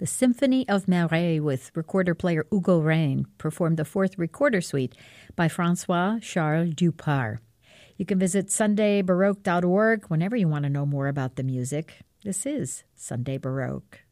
The Symphony of Marais with recorder-player Hugo Rein performed the fourth recorder suite by François-Charles Dupart. You can visit sundaybaroque.org whenever you want to know more about the music. This is Sunday Baroque.